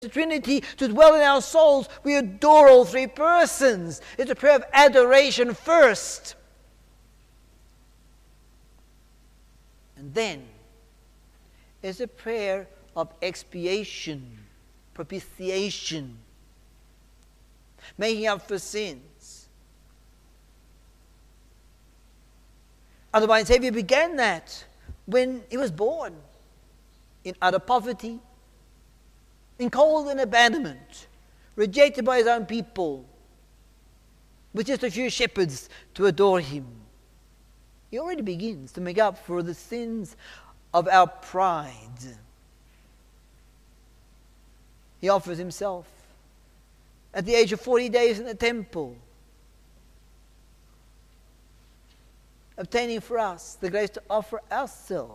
Trinity to dwell in our souls, we adore all three persons. It's a prayer of adoration first. And then it's a prayer of expiation, propitiation, making up for sins. Our divine Savior began that when he was born in utter poverty, in cold and abandonment, rejected by his own people, with just a few shepherds to adore him. He already begins to make up for the sins of our pride. He offers himself at the age of 40 days in the temple, obtaining for us the grace to offer ourselves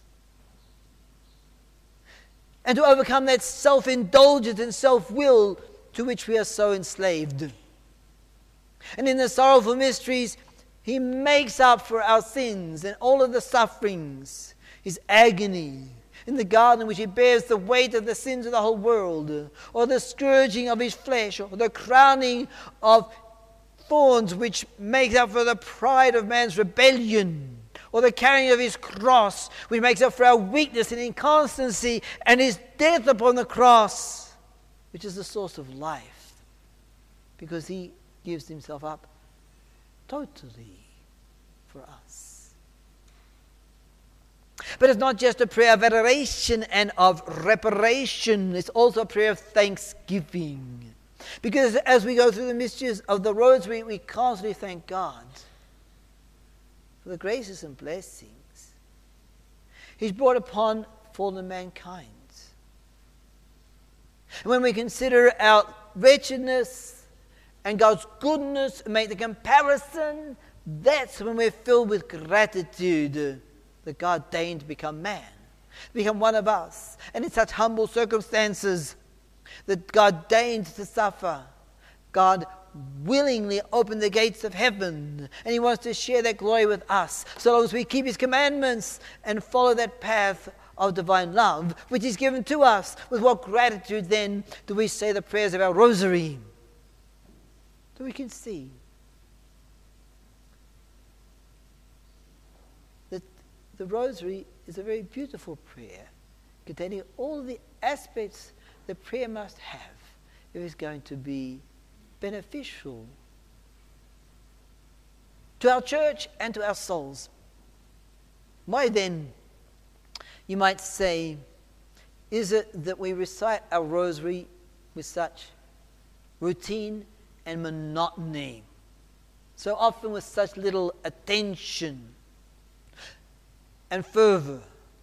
and to overcome that self-indulgence and self-will to which we are so enslaved. And in the sorrowful mysteries, he makes up for our sins and all of the sufferings, his agony in the garden, in which he bears the weight of the sins of the whole world, or the scourging of his flesh, or the crowning of thorns which makes up for the pride of man's rebellion, or the carrying of his cross, which makes up for our weakness and inconstancy, and his death upon the cross, which is the source of life, because he gives himself up totally for us. But it's not just a prayer of adoration and of reparation, it's also a prayer of thanksgiving. Because as we go through the mysteries of the rosary, we constantly thank God for the graces and blessings he's brought upon fallen mankind. And when we consider our wretchedness and God's goodness and make the comparison, that's when we're filled with gratitude that God deigned to become man, become one of us, and in such humble circumstances that God deigned to suffer. God willingly opened the gates of heaven, and he wants to share that glory with us, so long as we keep his commandments and follow that path of divine love, which is given to us. With what gratitude then do we say the prayers of our rosary? So we can see that the rosary is a very beautiful prayer, containing all the aspects that prayer must have if it's going to be beneficial to our church and to our souls. Why then, you might say, is it that we recite our rosary with such routine and monotony, so often with such little attention and fervor?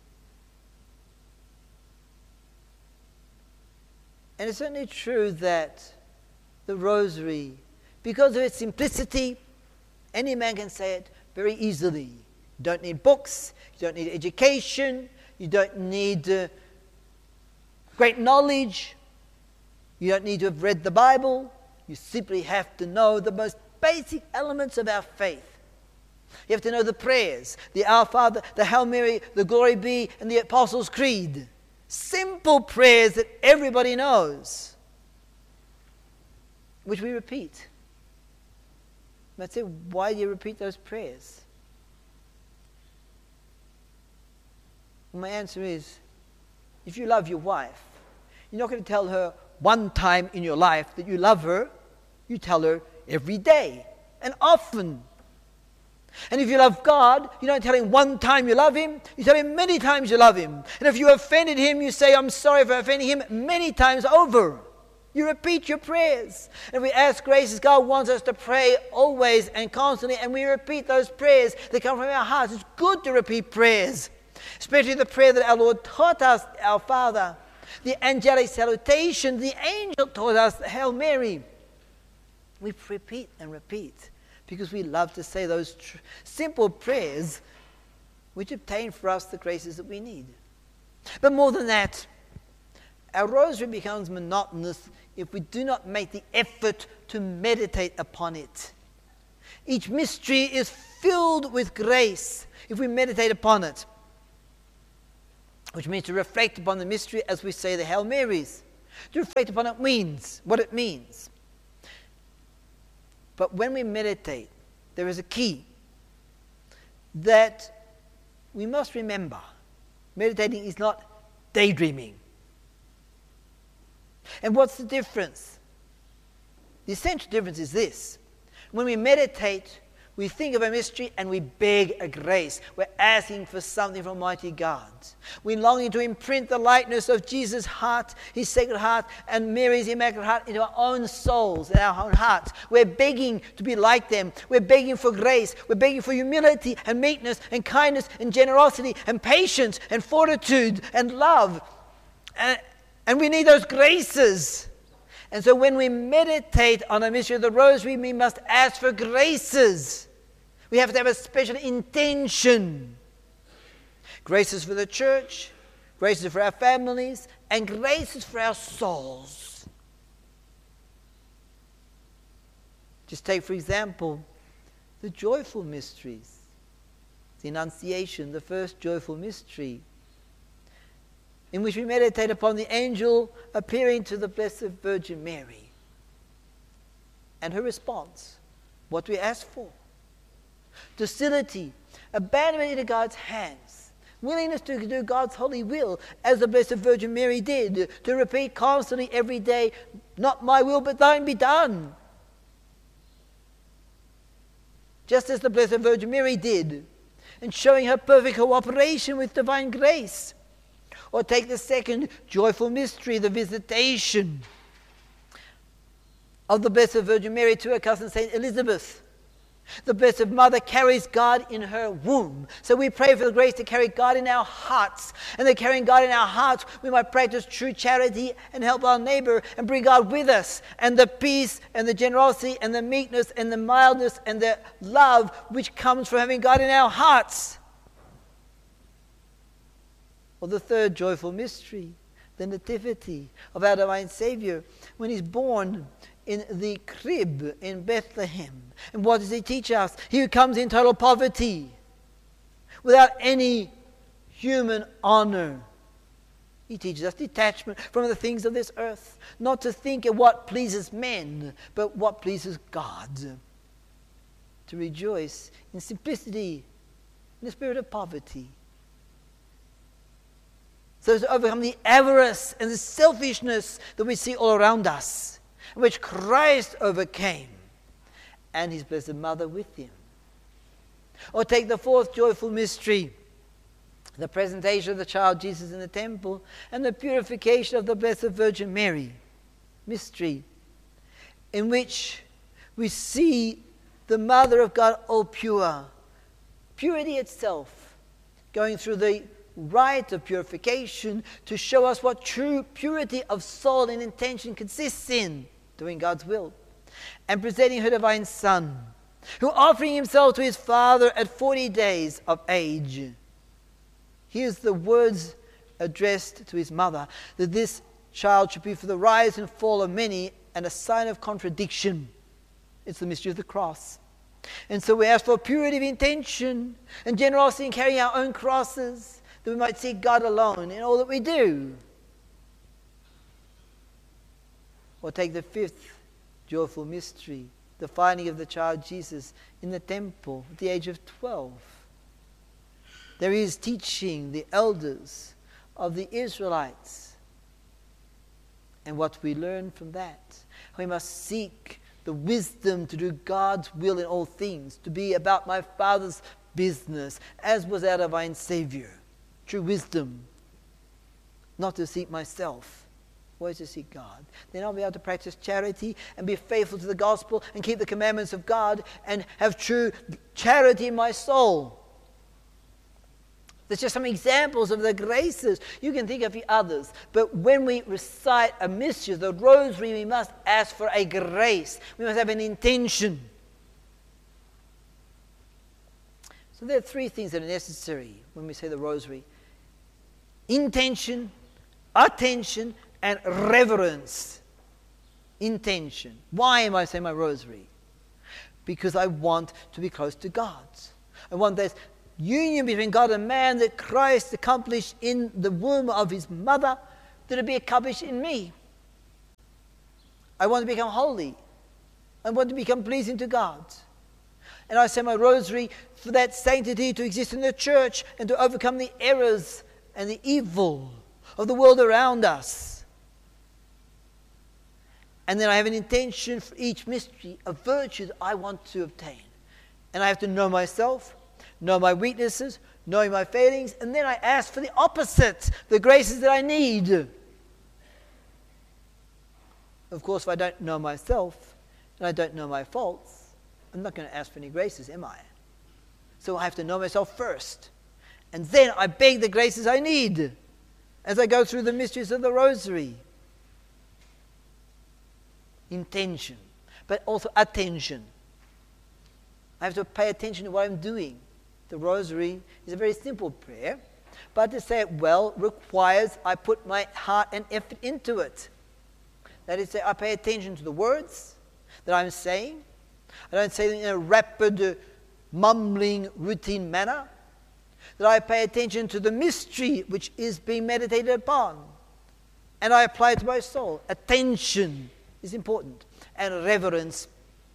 And it's certainly true that the rosary, because of its simplicity, any man can say it very easily. You don't need books, you don't need education, you don't need great knowledge, you don't need to have read the Bible. You simply have to know the most basic elements of our faith. You have to know the prayers, the Our Father, the Hail Mary, the Glory Be, and the Apostles' Creed. Simple prayers that everybody knows, which we repeat. You might say, why do you repeat those prayers? Well, my answer is, if you love your wife, you're not going to tell her one time in your life that you love her. You tell her every day and often. And if you love God, you don't tell him one time you love him, you tell him many times you love him. And if you offended him, you say, I'm sorry for offending him, many times over. You repeat your prayers. And we ask graces, God wants us to pray always and constantly, and we repeat those prayers that come from our hearts. It's good to repeat prayers, especially the prayer that our Lord taught us, our Father, the angelic salutation, the angel taught us, the Hail Mary. We repeat and repeat, because we love to say those simple prayers which obtain for us the graces that we need. But more than that, our rosary becomes monotonous if we do not make the effort to meditate upon it. Each mystery is filled with grace if we meditate upon it, which means to reflect upon the mystery as we say the Hail Marys. To reflect upon it means what it means. But when we meditate, there is a key that we must remember. Meditating is not daydreaming. And what's the difference? The essential difference is this. When we meditate, we think of a mystery and we beg a grace. We're asking for something from Almighty God. We're longing to imprint the likeness of Jesus' heart, His Sacred Heart, and Mary's Immaculate Heart into our own souls and our own hearts. We're begging to be like them. We're begging for grace. We're begging for humility and meekness and kindness and generosity and patience and fortitude and love. And we need those graces. And so when we meditate on the mystery of the Rosary, we must ask for graces. We have to have a special intention. Graces for the church, graces for our families, and graces for our souls. Just take, for example, the joyful mysteries. The Annunciation, the first joyful mystery, in which we meditate upon the angel appearing to the Blessed Virgin Mary. And her response, what we ask for. Docility, abandonment into God's hands, willingness to do God's holy will, as the Blessed Virgin Mary did, to repeat constantly every day, not my will but thine be done. Just as the Blessed Virgin Mary did, and showing her perfect cooperation with divine grace. Or take the second joyful mystery, the visitation of the Blessed Virgin Mary to her cousin Saint Elizabeth. The Blessed Mother carries God in her womb. So we pray for the grace to carry God in our hearts. And that carrying God in our hearts, we might practice true charity and help our neighbor and bring God with us. And the peace and the generosity and the meekness and the mildness and the love which comes from having God in our hearts. Or the third joyful mystery, the Nativity of our divine Savior, when He's born in the crib in Bethlehem. And what does He teach us? He who comes in total poverty, without any human honor. He teaches us detachment from the things of this earth, not to think of what pleases men, but what pleases God. To rejoice in simplicity, in the spirit of poverty. So to overcome the avarice and the selfishness that we see all around us, which Christ overcame, and His Blessed Mother with Him. Or take the fourth joyful mystery, the presentation of the child Jesus in the temple, and the purification of the Blessed Virgin Mary. Mystery in which we see the Mother of God all pure. Purity itself, going through the rite of purification to show us what true purity of soul and intention consists in, doing God's will, and presenting her divine Son, who offering Himself to His Father at 40 days of age. Here's the words addressed to His mother, that this child should be for the rise and fall of many and a sign of contradiction. It's the mystery of the cross. And so we ask for purity of intention and generosity in carrying our own crosses, that we might seek God alone in all that we do. Or take the fifth joyful mystery, the finding of the child Jesus in the temple at the age of 12. There is teaching the elders of the Israelites. And what we learn from that, we must seek the wisdom to do God's will in all things, to be about my Father's business, as was our divine Savior. True wisdom, not to seek myself, always to seek God. Then I'll be able to practice charity and be faithful to the gospel and keep the commandments of God and have true charity in my soul. There's just some examples of the graces. You can think of the others. But when we recite a mystery, the rosary, we must ask for a grace. We must have an intention. So there are three things that are necessary when we say the rosary. Intention, attention, and reverence. Intention. Why am I saying my rosary? Because I want to be close to God. I want that union between God and man that Christ accomplished in the womb of His mother, that it be accomplished in me. I want to become holy. I want to become pleasing to God. And I say my rosary for that sanctity to exist in the church and to overcome the errors and the evil of the world around us. And then I have an intention for each mystery, a virtue that I want to obtain. And I have to know myself, know my weaknesses, knowing my failings, and then I ask for the opposite, the graces that I need. Of course, if I don't know myself, and I don't know my faults, I'm not going to ask for any graces, am I? So I have to know myself first. And then I beg the graces I need as I go through the mysteries of the rosary. Intention, but also attention. I have to pay attention to what I'm doing. The rosary is a very simple prayer, but to say it well requires I put my heart and effort into it. That is, I pay attention to the words that I'm saying. I don't say them in a rapid, mumbling, routine manner. That I pay attention to the mystery which is being meditated upon. And I apply it to my soul. Attention is important. And reverence.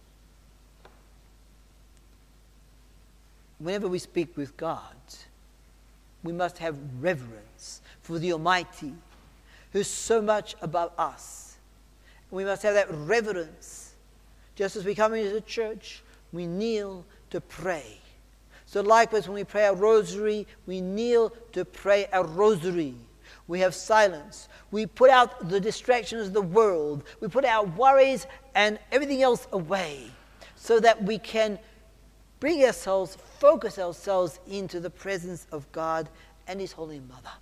Whenever we speak with God, we must have reverence for the Almighty, who's so much above us. We must have that reverence. Just as we come into the church, we kneel to pray. So likewise, when we pray our rosary, we kneel to pray our rosary. We have silence. We put out the distractions of the world. We put our worries and everything else away so that we can bring ourselves, focus ourselves into the presence of God and His Holy Mother.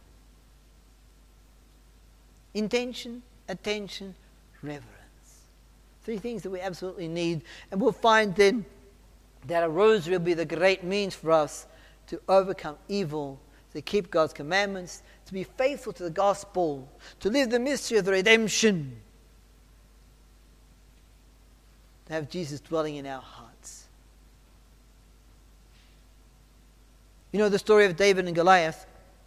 Intention, attention, reverence. Three things that we absolutely need. And we'll find then that a rosary will be the great means for us to overcome evil, to keep God's commandments, to be faithful to the gospel, to live the mystery of the redemption, to have Jesus dwelling in our hearts. You know the story of David and Goliath,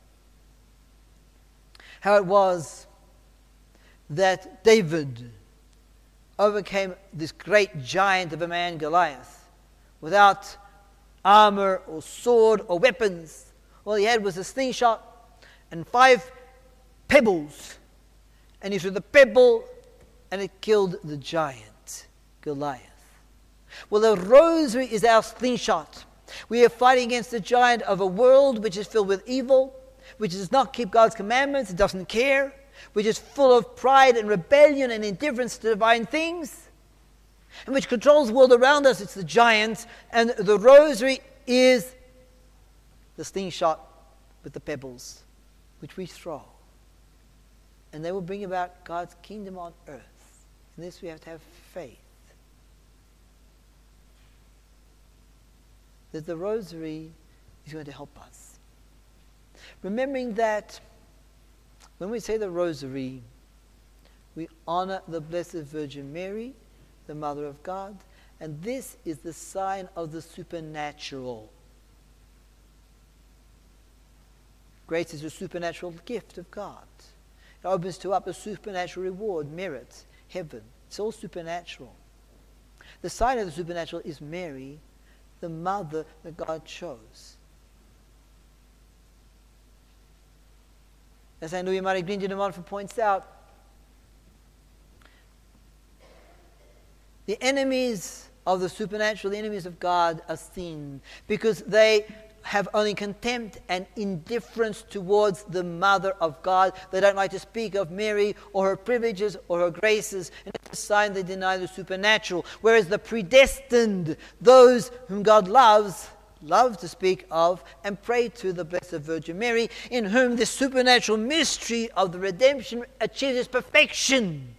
how it was that David overcame this great giant of a man, Goliath, without armor or sword or weapons. All he had was a slingshot and 5 pebbles. And he threw the pebble and it killed the giant, Goliath. Well, the rosary is our slingshot. We are fighting against the giant of a world which is filled with evil, which does not keep God's commandments, it doesn't care, which is full of pride and rebellion and indifference to divine things, and which controls the world around us. It's the giant, and the rosary is the slingshot with the pebbles, which we throw. And they will bring about God's kingdom on earth. In this we have to have faith. That the rosary is going to help us. Remembering that when we say the rosary, we honor the Blessed Virgin Mary, the Mother of God, and this is the sign of the supernatural. Grace is a supernatural gift of God. It opens to up a supernatural reward, merit, heaven. It's all supernatural. The sign of the supernatural is Mary, the mother that God chose. As St. Louis-Marie Grigny de Montfort points out, the enemies of the supernatural, the enemies of God, are seen because they have only contempt and indifference towards the Mother of God. They don't like to speak of Mary or her privileges or her graces, and it's a sign they deny the supernatural. Whereas the predestined, those whom God loves, love to speak of and pray to the Blessed Virgin Mary, in whom the supernatural mystery of the redemption achieves its perfection.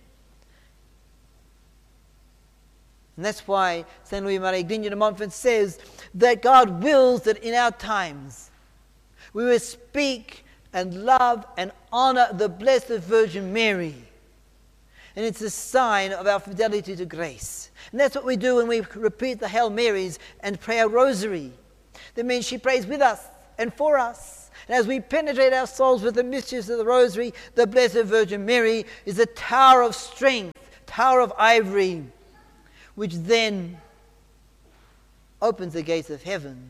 And that's why St. Louis-Marie Grigny de Montfort says that God wills that in our times we will speak and love and honor the Blessed Virgin Mary. And it's a sign of our fidelity to grace. And that's what we do when we repeat the Hail Marys and pray our rosary. That means she prays with us and for us. And as we penetrate our souls with the mysteries of the Rosary, the Blessed Virgin Mary is a tower of strength, tower of ivory, which then opens the gates of heaven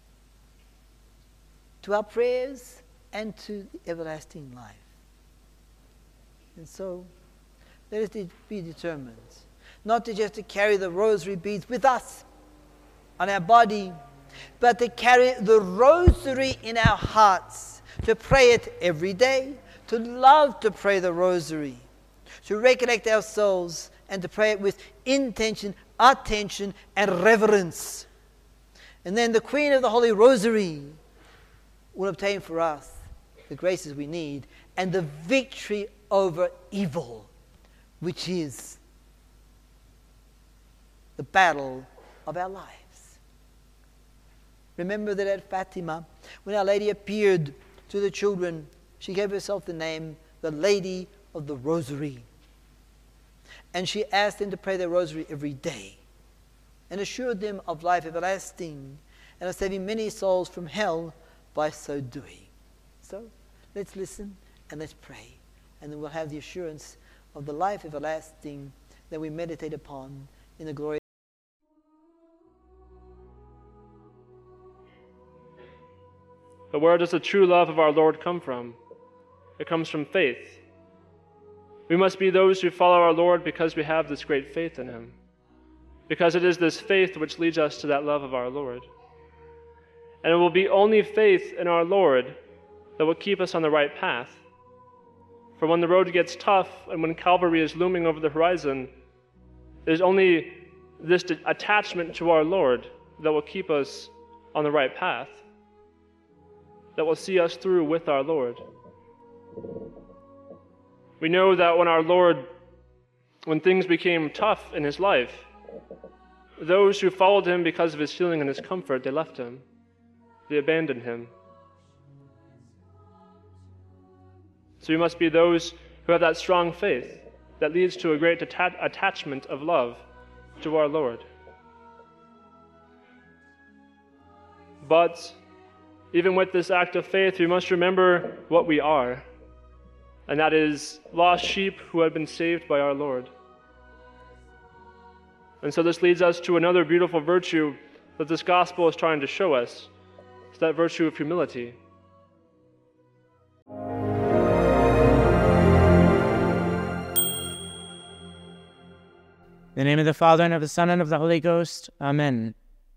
to our prayers and to the everlasting life. And so, let us be determined not to just to carry the rosary beads with us on our body, but to carry the rosary in our hearts, to pray it every day, to love to pray the rosary, to recollect our souls and to pray it with intention, attention, and reverence. And then the Queen of the Holy Rosary will obtain for us the graces we need and the victory over evil, which is the battle of our lives. Remember that at Fatima, when Our Lady appeared to the children, she gave herself the name, the Lady of the Rosary. And she asked them to pray their rosary every day and assured them of life everlasting and of saving many souls from hell by so doing. So, let's listen and let's pray. And then we'll have the assurance of the life everlasting that we meditate upon in the glory. But where does the true love of our Lord come from? It comes from faith. We must be those who follow our Lord because we have this great faith in Him. Because it is this faith which leads us to that love of our Lord. And it will be only faith in our Lord that will keep us on the right path. For when the road gets tough and when Calvary is looming over the horizon, it is only this attachment to our Lord that will keep us on the right path, that will see us through with our Lord. We know that when things became tough in His life, those who followed Him because of His healing and His comfort, they left Him. They abandoned Him. So we must be those who have that strong faith that leads to a great attachment of love to our Lord. But even with this act of faith, we must remember what we are, and that is lost sheep who have been saved by our Lord. And so this leads us to another beautiful virtue that this gospel is trying to show us. It's that virtue of humility. In the name of the Father, and of the Son, and of the Holy Ghost. Amen.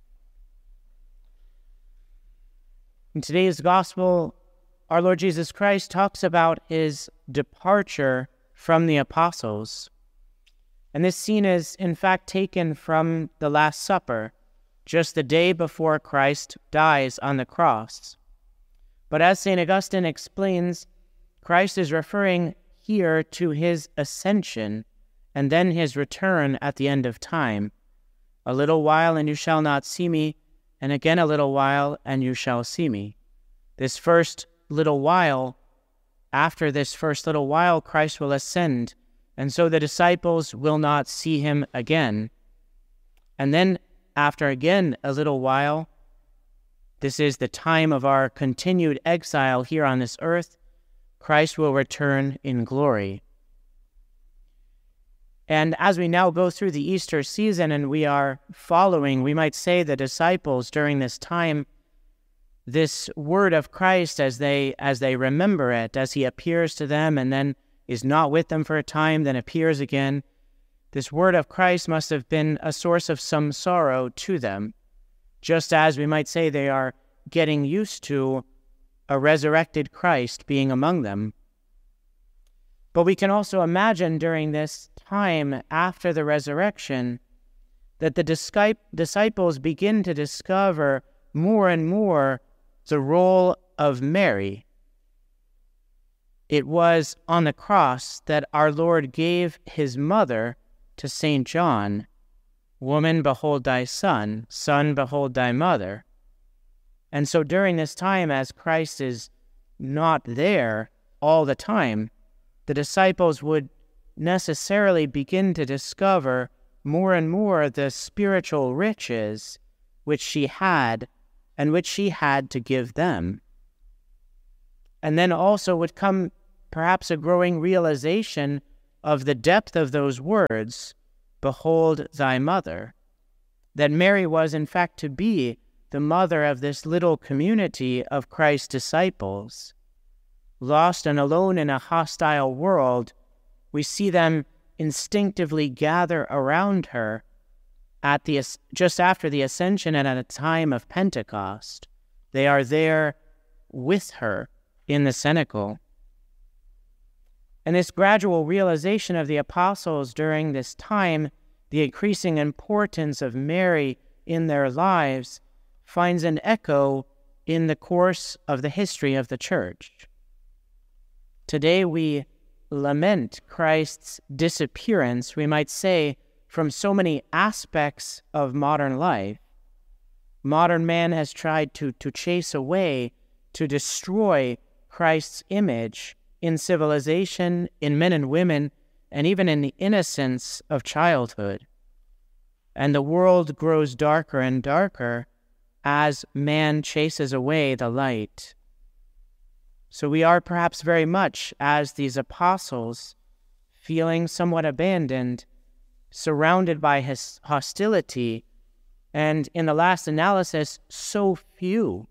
In today's Gospel, our Lord Jesus Christ talks about His departure from the apostles. And this scene is, in fact, taken from the Last Supper, just the day before Christ dies on the cross. But as St. Augustine explains, Christ is referring here to His ascension, and then His return at the end of time. A little while, and you shall not see me, and again a little while, and you shall see me. This first little while, after this first little while, Christ will ascend, and so the disciples will not see Him again. And then, after again a little while, this is the time of our continued exile here on this earth, Christ will return in glory. And as we now go through the Easter season and we are following, we might say, the disciples during this time, this word of Christ as they remember it, as He appears to them and then is not with them for a time, then appears again, this word of Christ must have been a source of some sorrow to them, just as we might say they are getting used to a resurrected Christ being among them. But we can also imagine during this time after the resurrection that the disciples begin to discover more and more the role of Mary. It was on the cross that our Lord gave His mother to St. John. Woman, behold thy son. Son, behold thy mother. And so during this time, as Christ is not there all the time, the disciples would necessarily begin to discover more and more the spiritual riches which she had and which she had to give them. And then also would come perhaps a growing realization of the depth of those words, "Behold thy mother," that Mary was in fact to be the mother of this little community of Christ's disciples. Lost and alone in a hostile world, we see them instinctively gather around her just after the Ascension and at a time of Pentecost. They are there with her in the cenacle. And this gradual realization of the apostles during this time, the increasing importance of Mary in their lives, finds an echo in the course of the history of the Church. Today we lament Christ's disappearance, we might say, from so many aspects of modern life. Modern man has tried to chase away, to destroy Christ's image in civilization, in men and women, and even in the innocence of childhood. And the world grows darker and darker as man chases away the light. So we are perhaps very much as these apostles, feeling somewhat abandoned, surrounded by his hostility, and in the last analysis, so few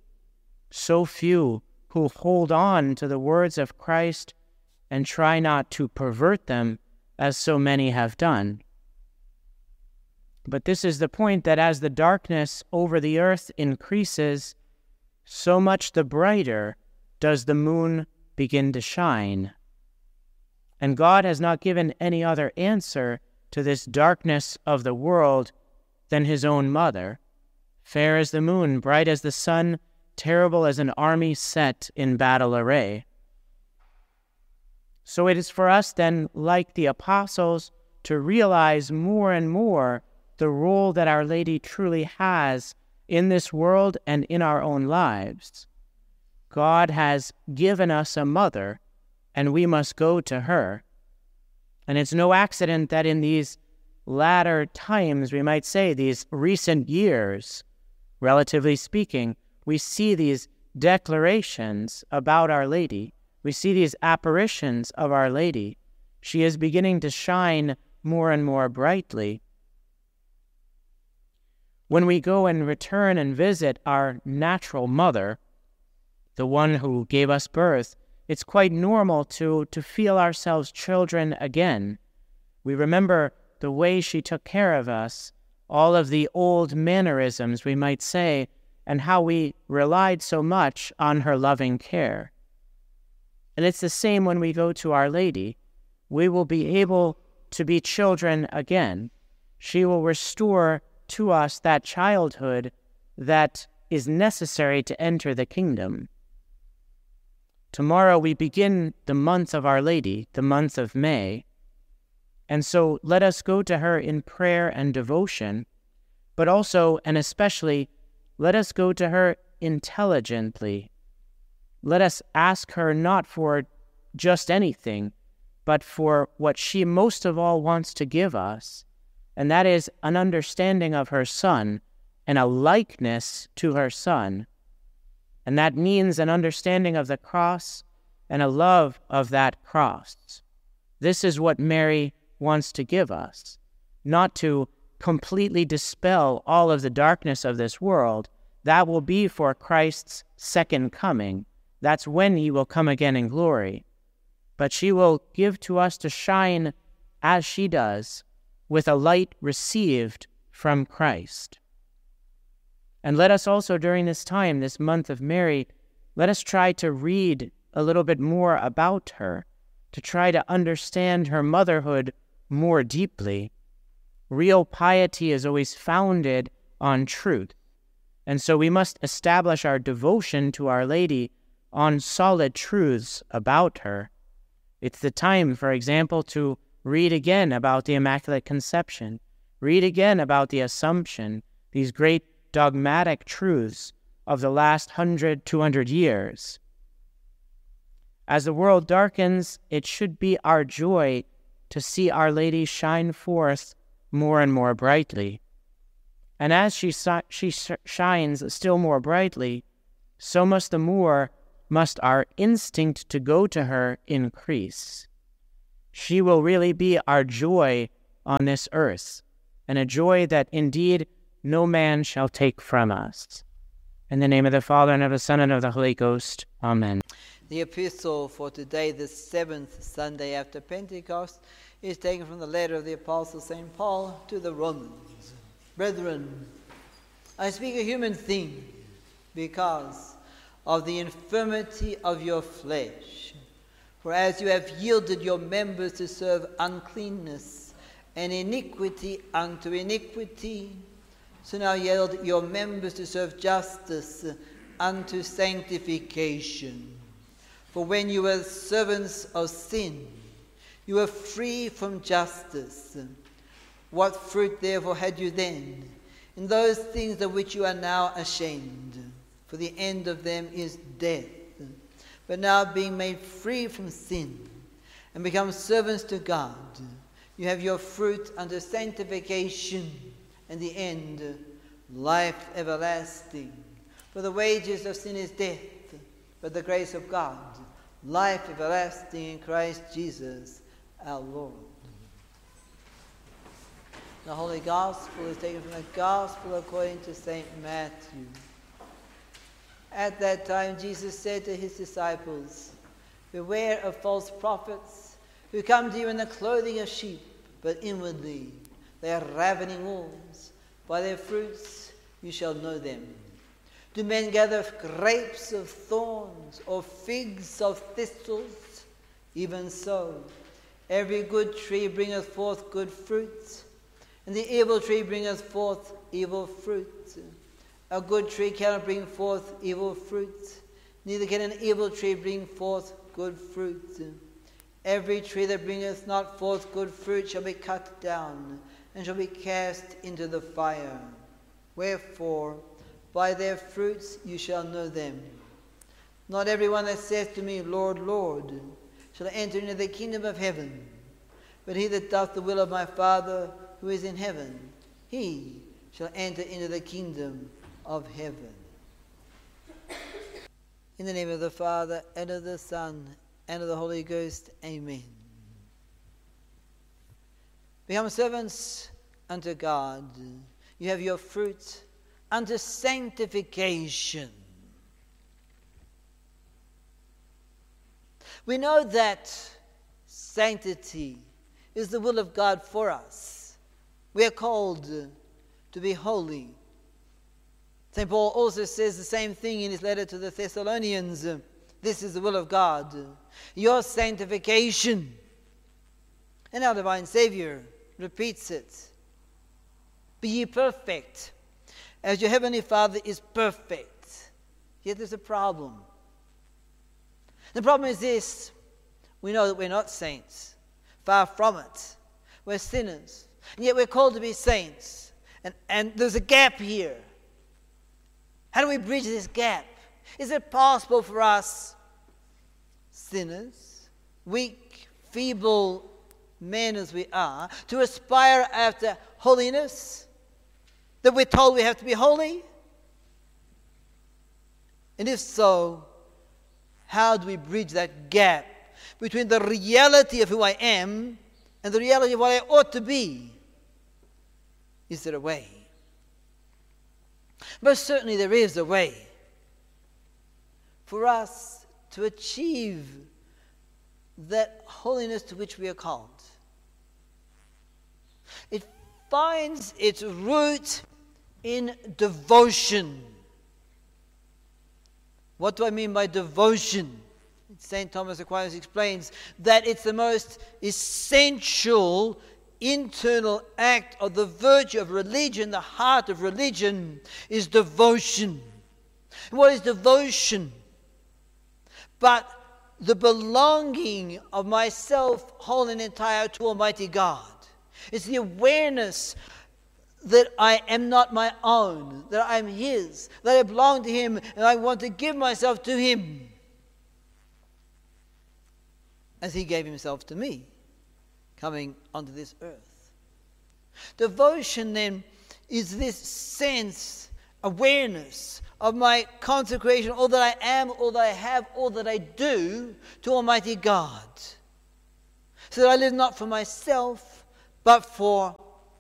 who hold on to the words of Christ and try not to pervert them as so many have done. But this is the point, that as the darkness over the earth increases, so much the brighter does the moon begin to shine. And God has not given any other answer to this darkness of the world than his own mother, fair as the moon, bright as the sun, terrible as an army set in battle array. So it is for us then, like the apostles, to realize more and more the role that Our Lady truly has in this world and in our own lives. God has given us a mother, and we must go to her. And it's no accident that in these latter times, we might say, these recent years, relatively speaking, we see these declarations about Our Lady. We see these apparitions of Our Lady. She is beginning to shine more and more brightly. When we go and return and visit our natural mother, the one who gave us birth, it's quite normal to feel ourselves children again. We remember the way she took care of us, all of the old mannerisms, we might say, and how we relied so much on her loving care. And it's the same when we go to Our Lady. We will be able to be children again. She will restore to us that childhood that is necessary to enter the kingdom. Tomorrow we begin the month of Our Lady, the month of May. And so let us go to her in prayer and devotion, but also and especially let us go to her intelligently. Let us ask her not for just anything, but for what she most of all wants to give us, and that is an understanding of her Son and a likeness to her Son. And that means an understanding of the cross and a love of that cross. This is what Mary wants to give us, not to completely dispel all of the darkness of this world. That will be for Christ's second coming. That's when he will come again in glory. But she will give to us to shine as she does, with a light received from Christ. And let us also during this time, this month of Mary, let us try to read a little bit more about her, to try to understand her motherhood more deeply. Real piety is always founded on truth. And so we must establish our devotion to Our Lady on solid truths about her. It's the time, for example, to read again about the Immaculate Conception, read again about the Assumption, these great dogmatic truths of the last 100, 200 years. As the world darkens, it should be our joy to see Our Lady shine forth more and more brightly. And as she shines still more brightly, so must the more must our instinct to go to her increase. She will really be our joy on this earth, and a joy that indeed no man shall take from us. In the name of the Father, and of the Son, and of the Holy Ghost. Amen. The epistle for today, the 7th Sunday after Pentecost, is taken from the letter of the Apostle St. Paul to the Romans. Brethren, I speak a human thing because of the infirmity of your flesh. For as you have yielded your members to serve uncleanness and iniquity unto iniquity, so now yield your members to serve justice unto sanctification. For when you were servants of sin, you were free from justice. What fruit therefore had you then in those things of which you are now ashamed? For the end of them is death. But now being made free from sin and become servants to God, you have your fruit unto sanctification, and the end, life everlasting. For the wages of sin is death, but the grace of God, life everlasting in Christ Jesus our Lord. The Holy Gospel is taken from the Gospel according to St. Matthew. At that time Jesus said to his disciples, "Beware of false prophets who come to you in the clothing of sheep, but inwardly they are ravening wolves. By their fruits you shall know them. Do men gather grapes of thorns or figs of thistles? Even so, every good tree bringeth forth good fruit, and the evil tree bringeth forth evil fruit. A good tree cannot bring forth evil fruit, neither can an evil tree bring forth good fruit. Every tree that bringeth not forth good fruit shall be cut down, and shall be cast into the fire. Wherefore, by their fruits you shall know them. Not every one that saith to me, Lord, Lord, shall enter into the kingdom of heaven, but he that doth the will of my Father who is in heaven, he shall enter into the kingdom of heaven." In the name of the Father, and of the Son, and of the Holy Ghost. Amen. Become servants unto God. You have your fruit unto sanctification. We know that sanctity is the will of God for us. We are called to be holy. St. Paul also says the same thing in his letter to the Thessalonians. This is the will of God, your sanctification. And our divine Savior repeats it. Be ye perfect, as your heavenly Father is perfect. Yet there's a problem. The problem is this: we know that we're not saints. Far from it. We're sinners. And yet we're called to be saints. And there's a gap here. How do we bridge this gap? Is it possible for us, sinners, weak, feeble men as we are, to aspire after holiness? That we're told we have to be holy? And if so, how do we bridge that gap between the reality of who I am and the reality of what I ought to be? Is there a way? Most certainly there is a way for us to achieve that holiness to which we are called. It finds its root in devotion. What do I mean by devotion? St. Thomas Aquinas explains that it's the most essential internal act of the virtue of religion. The heart of religion is devotion. And what is devotion? But the belonging of myself whole and entire to Almighty God. It's the awareness that I am not my own, that I am His, that I belong to Him, and I want to give myself to Him as He gave Himself to me, coming onto this earth. Devotion then is this sense awareness of my consecration, all that I am, all that I have, all that I do to Almighty God. So that I live not for myself, but for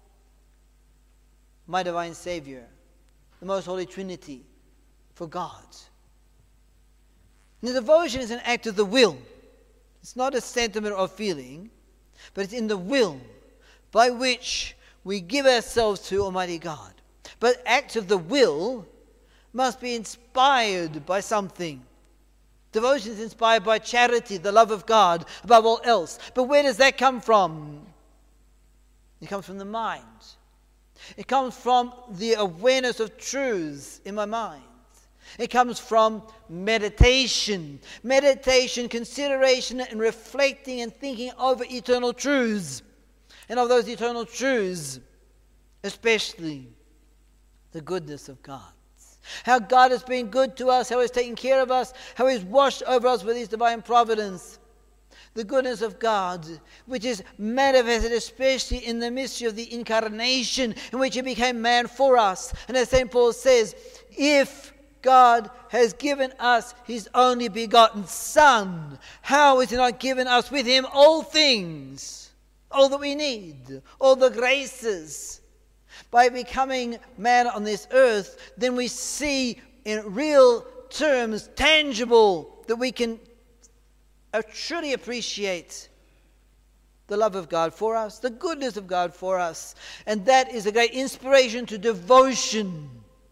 my divine Savior, the Most Holy Trinity, for God. And the devotion is an act of the will. It's not a sentiment or feeling, but it's in the will by which we give ourselves to Almighty God. But acts of the will must be inspired by something. Devotion is inspired by charity, the love of God, above all else. But where does that come from? It comes from the mind. It comes from the awareness of truths in my mind. It comes from meditation. Meditation, consideration, and reflecting and thinking over eternal truths. And of those eternal truths, especially the goodness of God. How God has been good to us, how He's taken care of us, how He's washed over us with His divine providence. The goodness of God, which is manifested especially in the mystery of the incarnation, in which He became man for us. And as St. Paul says, if God has given us His only begotten Son, how has He not given us with Him all things, all that we need, all the graces? By becoming man on this earth, then we see in real terms, tangible, that we can truly appreciate the love of God for us, the goodness of God for us. And that is a great inspiration to devotion.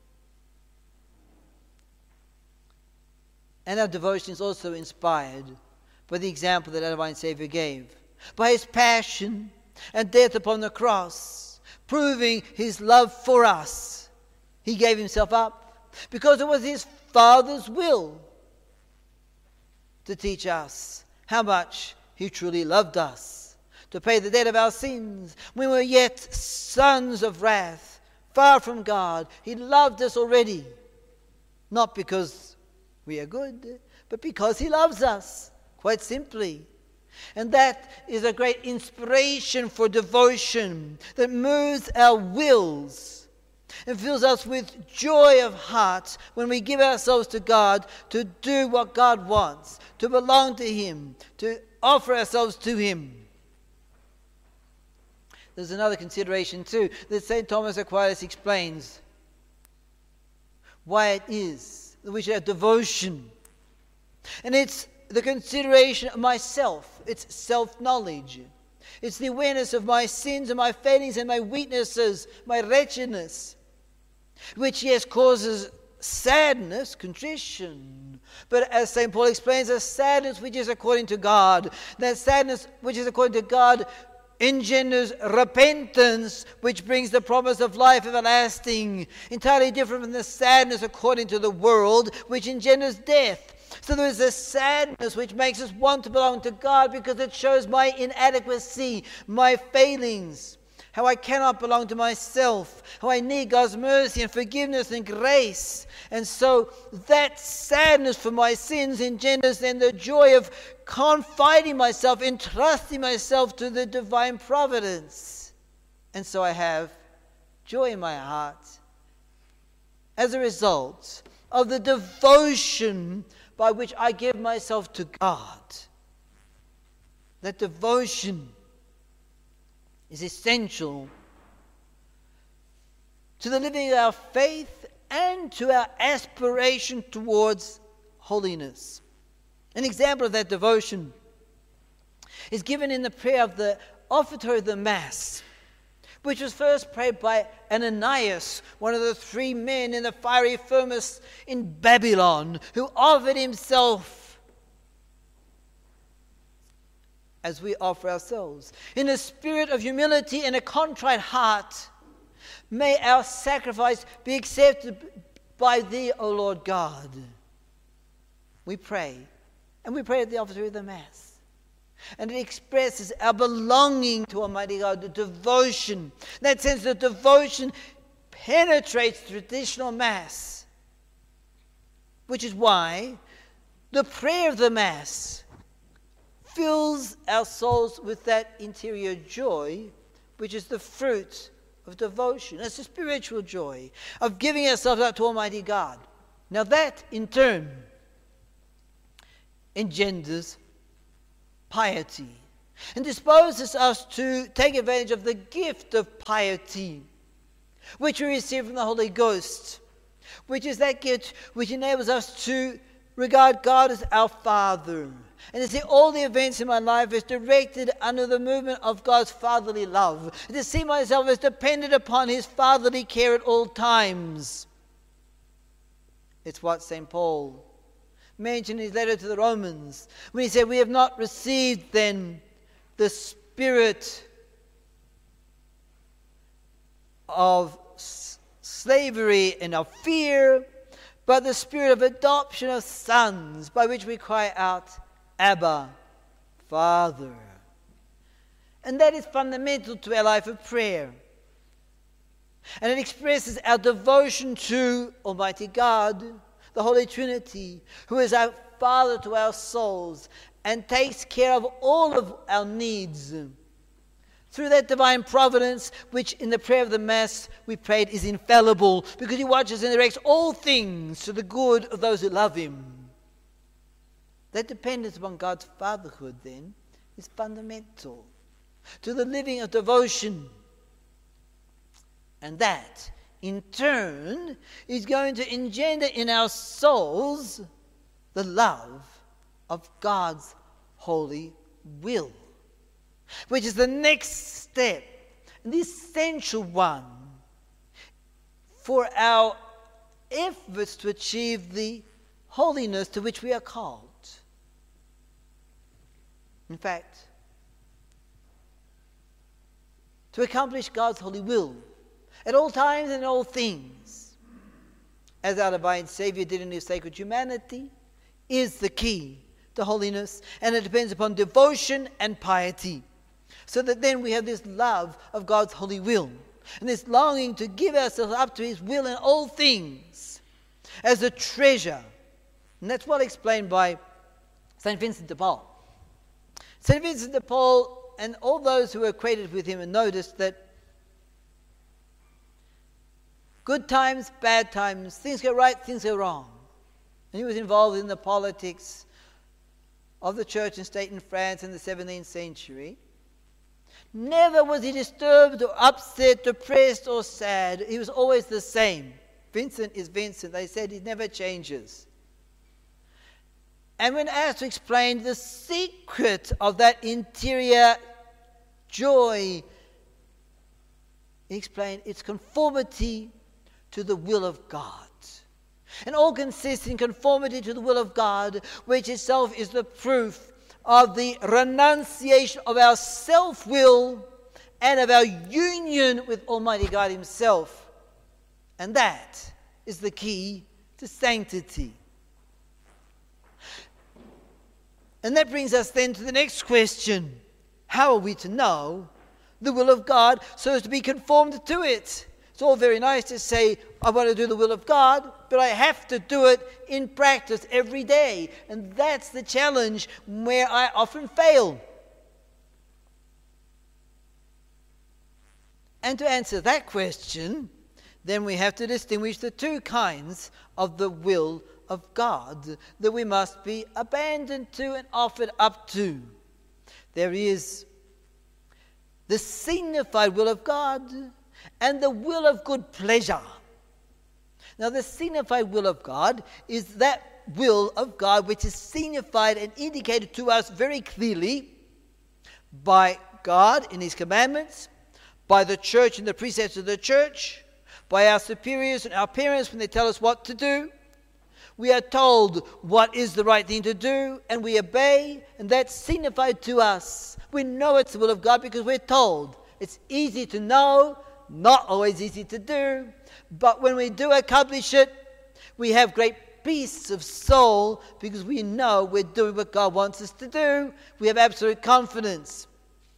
And our devotion is also inspired by the example that our divine Savior gave, by His passion and death upon the cross, proving His love for us. He gave Himself up because it was His Father's will to teach us how much He truly loved us, to pay the debt of our sins. When we were yet sons of wrath, far from God, He loved us already, not because we are good, but because He loves us, quite simply. And that is a great inspiration for devotion that moves our wills and fills us with joy of heart when we give ourselves to God to do what God wants, to belong to Him, to offer ourselves to Him. There's another consideration too that St. Thomas Aquinas explains why it is that we should have devotion. And it's the consideration of myself. It's self-knowledge. It's the awareness of my sins and my failings and my weaknesses, my wretchedness, which, yes, causes sadness, contrition. But as St. Paul explains, a sadness which is according to God. That sadness which is according to God engenders repentance, which brings the promise of life everlasting, entirely different from the sadness according to the world, which engenders death. So there is a sadness which makes us want to belong to God because it shows my inadequacy, my failings, how I cannot belong to myself, how I need God's mercy and forgiveness and grace. And so that sadness for my sins engenders then the joy of confiding myself, entrusting myself to the divine providence. And so I have joy in my heart as a result of the devotion by which I give myself to God. That devotion is essential to the living of our faith and to our aspiration towards holiness. An example of that devotion is given in the prayer of the offertory of the Mass, which was first prayed by Ananias, one of the 3 men in the fiery furnace in Babylon, who offered himself as we offer ourselves. In a spirit of humility and a contrite heart, may our sacrifice be accepted by Thee, O Lord God. We pray, and we pray at the offertory of the Mass. And it expresses our belonging to Almighty God, the devotion. In that sense, the devotion penetrates traditional Mass, which is why the prayer of the Mass fills our souls with that interior joy, which is the fruit of devotion. It's a spiritual joy of giving ourselves up to Almighty God. Now that, in turn, engenders piety and disposes us to take advantage of the gift of piety which we receive from the Holy Ghost, which is that gift which enables us to regard God as our Father, and to see all the events in my life as directed under the movement of God's fatherly love, and to see myself as dependent upon His fatherly care at all times. It's what St. Paul mentioned in his letter to the Romans, when he said, we have not received then the spirit of slavery and of fear, but the spirit of adoption of sons, by which we cry out, Abba, Father. And that is fundamental to our life of prayer. And it expresses our devotion to Almighty God, the Holy Trinity, who is our Father to our souls and takes care of all of our needs. Through that divine providence, which in the prayer of the Mass we prayed is infallible, because He watches and directs all things to the good of those who love Him. That dependence upon God's fatherhood, then, is fundamental to the living of devotion. And that, in turn, is going to engender in our souls the love of God's holy will, which is the next step, and the essential one for our efforts to achieve the holiness to which we are called. In fact, to accomplish God's holy will at all times and in all things, as our divine Savior did in His sacred humanity, is the key to holiness, and it depends upon devotion and piety. So that then we have this love of God's holy will, and this longing to give ourselves up to His will in all things as a treasure. And that's well explained by St. Vincent de Paul. St. Vincent de Paul and all those who were acquainted with him and noticed that good times, bad times, things go right, things go wrong. And he was involved in the politics of the church and state in France in the 17th century. Never was he disturbed or upset, depressed or sad. He was always the same. Vincent is Vincent. They said he never changes. And when asked to explain the secret of that interior joy, he explained its conformity to the will of God. And all consists in conformity to the will of God, which itself is the proof of the renunciation of our self-will and of our union with Almighty God Himself. And that is the key to sanctity. And that brings us then to the next question. How are we to know the will of God so as to be conformed to it? It's all very nice to say, I want to do the will of God, but I have to do it in practice every day. And that's the challenge where I often fail. And to answer that question, then we have to distinguish the two kinds of the will of God that we must be abandoned to and offered up to. There is the signified will of God and the will of good pleasure. Now, the signified will of God is that will of God which is signified and indicated to us very clearly by God in His commandments, by the church and the precepts of the church, by our superiors and our parents when they tell us what to do. We are told what is the right thing to do, and we obey, and that's signified to us. We know it's the will of God because we're told. It's easy to know, not always easy to do, but when we do accomplish it, we have great peace of soul because we know we're doing what God wants us to do. We have absolute confidence.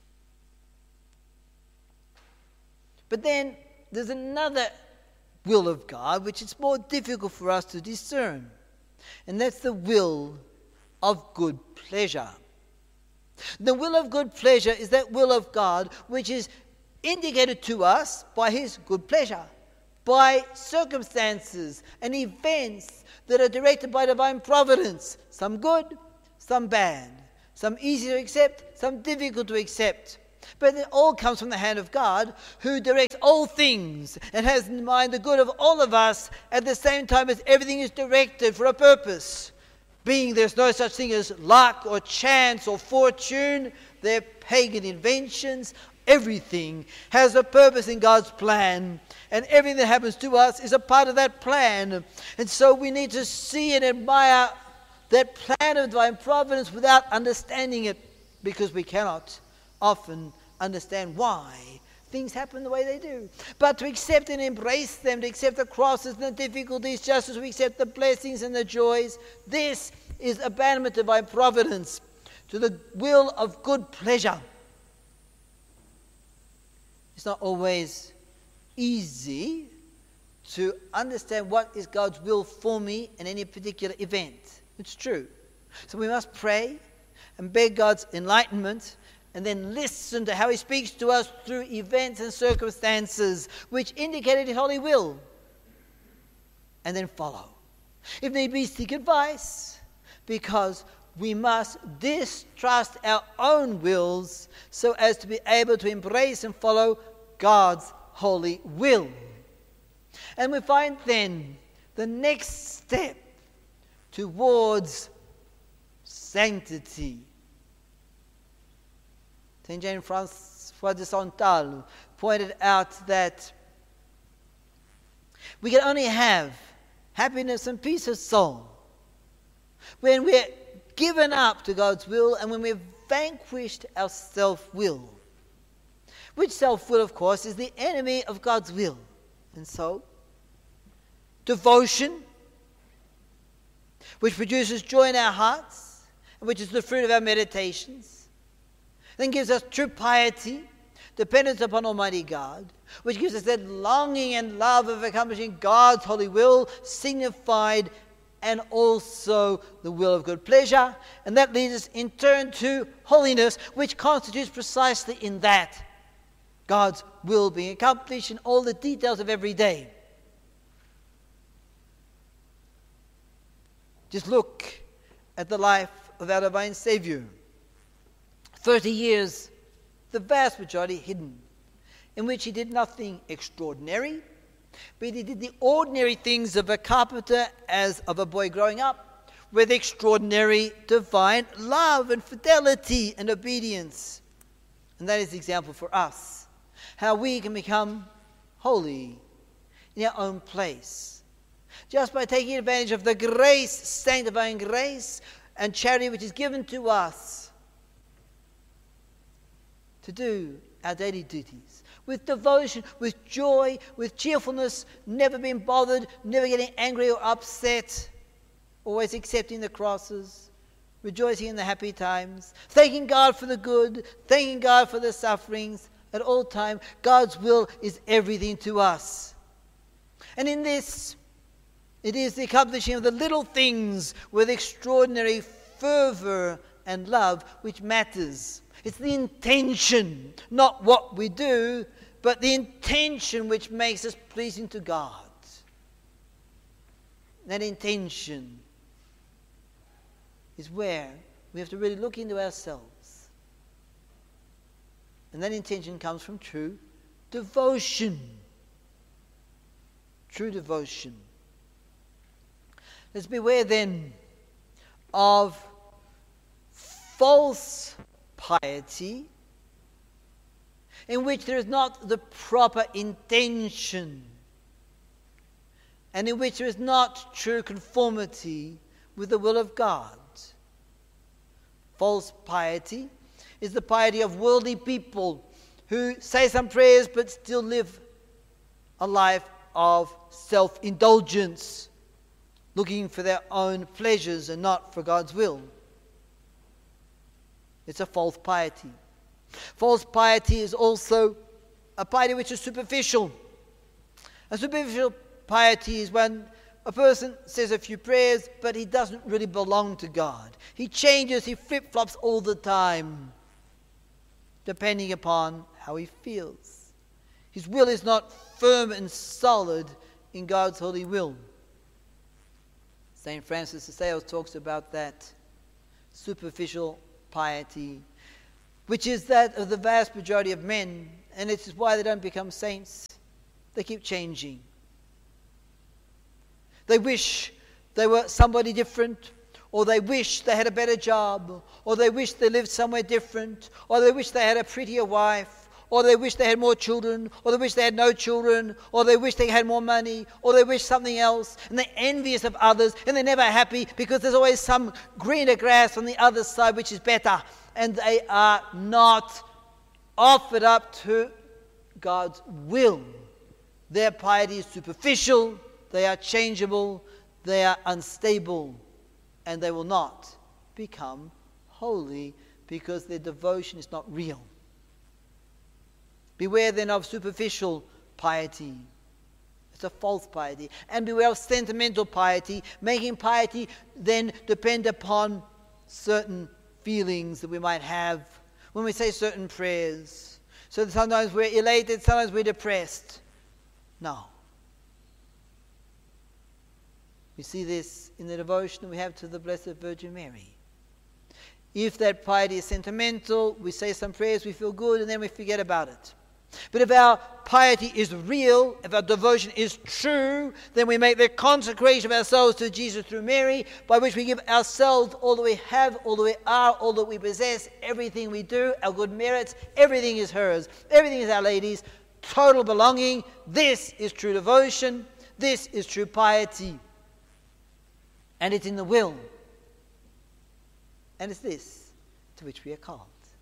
But then there's another will of God which is more difficult for us to discern, and that's the will of good pleasure. The will of good pleasure is that will of God which is indicated to us by his good pleasure, by circumstances and events that are directed by divine providence, some good, some bad, some easy to accept, some difficult to accept. But it all comes from the hand of God, who directs all things and has in mind the good of all of us at the same time as everything is directed for a purpose. Being there's no such thing as luck or chance or fortune, they're pagan inventions. Everything has a purpose in God's plan, and everything that happens to us is a part of that plan. And so we need to see and admire that plan of divine providence without understanding it, because we cannot often understand why things happen the way they do. But to accept and embrace them, to accept the crosses and the difficulties just as we accept the blessings and the joys, this is abandonment to divine providence, to the will of good pleasure. It's not always easy to understand what is God's will for me in any particular event. It's true. So we must pray and beg God's enlightenment, and then listen to how he speaks to us through events and circumstances which indicated his holy will, and then follow. If need be, seek advice, because we must distrust our own wills so as to be able to embrace and follow God's holy will. And we find then the next step towards sanctity. St. Jean-François de Santal pointed out that we can only have happiness and peace of soul when we're given up to God's will and when we've vanquished our self-will. Which self-will, of course, is the enemy of God's will. And so, devotion, which produces joy in our hearts, and which is the fruit of our meditations, then gives us true piety, dependence upon Almighty God, which gives us that longing and love of accomplishing God's holy will, signified and also the will of good pleasure. And that leads us in turn to holiness, which constitutes precisely in that God's will being accomplished in all the details of every day. Just look at the life of our divine Savior. 30 years, the vast majority hidden, in which he did nothing extraordinary, but he did the ordinary things of a carpenter as of a boy growing up, with extraordinary divine love and fidelity and obedience. And that is the example for us, how we can become holy in our own place, just by taking advantage of the grace, sanctifying grace and charity which is given to us to do our daily duties with devotion, with joy, with cheerfulness, never being bothered, never getting angry or upset, always accepting the crosses, rejoicing in the happy times, thanking God for the good, thanking God for the sufferings. At all times, God's will is everything to us. And in this, it is the accomplishing of the little things with extraordinary fervor and love which matters. It's the intention, not what we do, but the intention which makes us pleasing to God. That intention is where we have to really look into ourselves. And that intention comes from true devotion. True devotion. Let's beware then of false piety, in which there is not the proper intention, and in which there is not true conformity with the will of God. False piety is the piety of worldly people who say some prayers but still live a life of self-indulgence, looking for their own pleasures and not for God's will. It's a false piety. False piety is also a piety which is superficial. A superficial piety is when a person says a few prayers, but he doesn't really belong to God. He changes, he flip-flops all the time, depending upon how he feels. His will is not firm and solid in God's holy will. St. Francis de Sales talks about that superficial piety, which is that of the vast majority of men, and it is why they don't become saints. They keep changing. They wish they were somebody different, or they wish they had a better job, or they wish they lived somewhere different, or they wish they had a prettier wife, or they wish they had more children, or they wish they had no children, or they wish they had more money, or they wish something else, and they're envious of others, and they're never happy because there's always some greener grass on the other side which is better, and they are not offered up to God's will. Their piety is superficial, they are changeable, they are unstable, and they will not become holy because their devotion is not real. Beware then of superficial piety. It's a false piety. And beware of sentimental piety, making piety then depend upon certain feelings that we might have when we say certain prayers. So that sometimes we're elated, sometimes we're depressed. No. We see this in the devotion we have to the Blessed Virgin Mary. If that piety is sentimental, we say some prayers, we feel good, and then we forget about it. But if our piety is real, if our devotion is true, then we make the consecration of ourselves to Jesus through Mary, by which we give ourselves all that we have, all that we are, all that we possess, everything we do, our good merits, everything is hers. Everything is Our Lady's. Total belonging. This is true devotion. This is true piety. And it's in the will. And it's this to which we are called.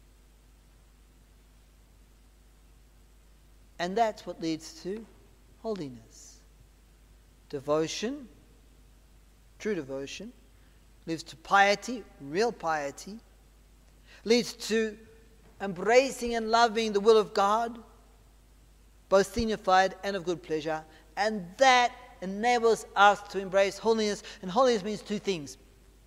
And that's what leads to holiness. Devotion, true devotion, leads to piety, real piety, leads to embracing and loving the will of God, both signified and of good pleasure, and that enables us to embrace holiness. And holiness means two things,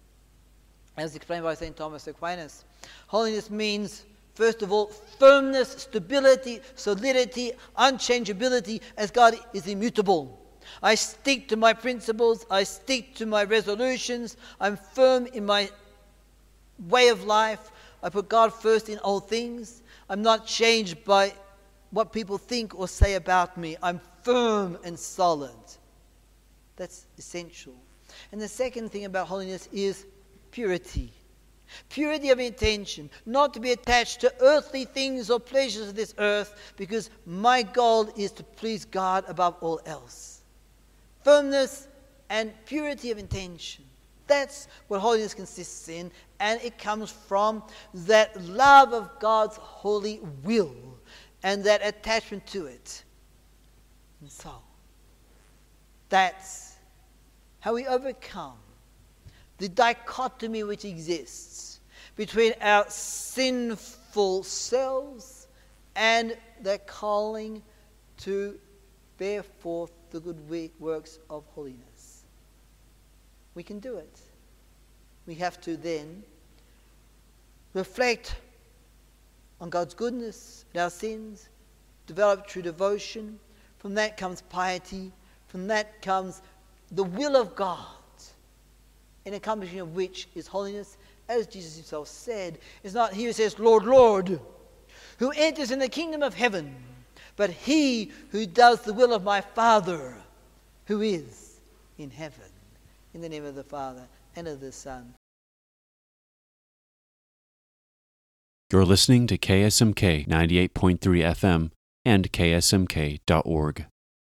as explained by St. Thomas Aquinas. Holiness means, first of all, firmness, stability, solidity, unchangeability, as God is immutable. I stick to my principles, I stick to my resolutions, I'm firm in my way of life, I put God first in all things, I'm not changed by what people think or say about me, I'm firm and solid. That's essential. And the second thing about holiness is purity. Purity of intention, not to be attached to earthly things or pleasures of this earth, because my goal is to please God above all else. Firmness and purity of intention. That's what holiness consists in, and it comes from that love of God's holy will and that attachment to it. And so, that's how we overcome the dichotomy which exists between our sinful selves and the calling to bear forth the good works of holiness. We can do it. We have to then reflect on God's goodness and our sins, develop true devotion. From that comes piety. From that comes the will of God, in accomplishing of which is holiness. As Jesus himself said, it's not he who says, Lord, Lord, who enters in the kingdom of heaven, but he who does the will of my Father, who is in heaven. In the name of the Father, and of the Son. You're listening to KSMK 98.3 FM and ksmk.org.